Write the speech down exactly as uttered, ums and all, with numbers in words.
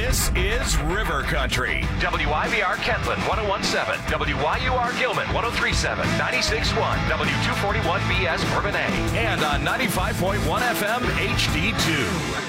This is River Country. W I V R Kentland one oh one point seven, W Y U R Gilman one oh three point seven, ninety-six point one, W two forty-one B S Bourbonnais, And on ninety-five point one F M H D two.